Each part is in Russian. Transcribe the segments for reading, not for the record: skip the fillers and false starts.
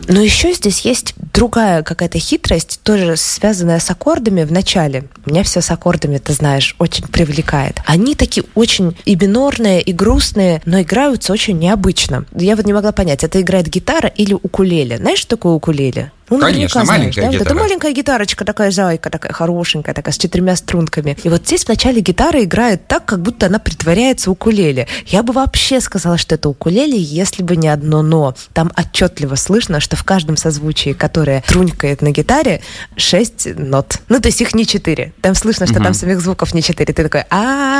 Но еще здесь есть другая какая-то хитрость, тоже связанная с аккордами в начале. Меня все с аккордами, ты знаешь, очень привлекает. Они такие очень и минорные, и грустные, но играются очень необычно. Я вот не могла понять, это играет гитара или укулеле. Знаешь, что такое укулеле? Ну, конечно, маленькая гитара. Вот это маленькая гитарочка, такая зайка, такая хорошенькая, такая с 4 струнками. И вот здесь вначале гитара играет так, как будто она притворяется укулеле. Я бы вообще сказала, что это укулеле, если бы не одно «но». Там отчетливо слышно, что в каждом созвучии, которое трунькает на гитаре, 6 нот. Ну, то есть их не 4. Там слышно, что там самих звуков не 4. Ты такой,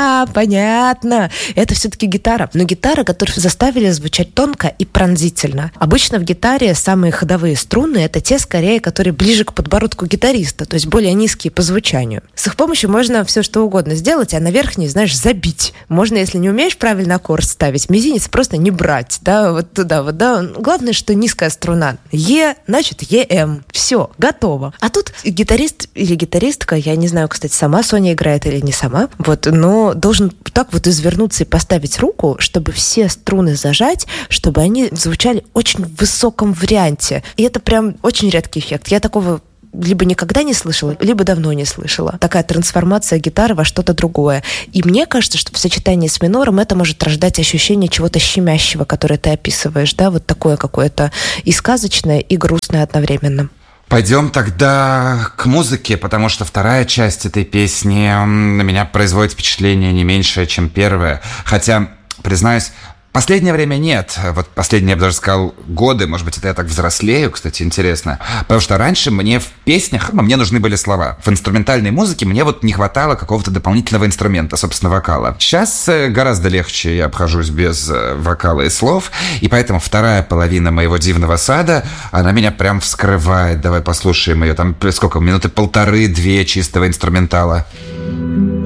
понятно. Это все-таки гитара. Но гитара, которую заставили звучать тонко и пронзительно. Обычно в гитаре самые ходовые струны — это те, скорее, которые ближе к подбородку гитариста, то есть более низкие по звучанию. С их помощью можно все что угодно сделать, а на верхний, знаешь, забить. Можно, если не умеешь правильно аккорд ставить, мизинец просто не брать, да, вот туда вот, да. Главное, что низкая струна. Е, значит, ЕМ. Все, готово. А тут гитарист или гитаристка, я не знаю, кстати, сама Соня играет или не сама, вот, но должен так вот извернуться и поставить руку, чтобы все струны зажать, чтобы они звучали очень в высоком варианте. И это прям очень редкий эффект. Я такого либо никогда не слышала, либо давно не слышала. Такая трансформация гитары во что-то другое. И мне кажется, что в сочетании с минором это может рождать ощущение чего-то щемящего, которое ты описываешь, да, вот такое какое-то и сказочное, и грустное одновременно. Пойдем тогда к музыке, потому что вторая часть этой песни на меня производит впечатление не меньшее, чем первая. Хотя, признаюсь, последнее время нет. Вот последние, я бы даже сказал, годы. Может быть, это я так взрослею, кстати, интересно. Потому что раньше мне в песнях, мне нужны были слова. В инструментальной музыке мне вот не хватало какого-то дополнительного инструмента, собственно, вокала. Сейчас гораздо легче я обхожусь без вокала и слов. И поэтому вторая половина моего дивного сада, она меня прям вскрывает. Давай послушаем ее. Там сколько? Минуты 1,5-2 чистого инструментала.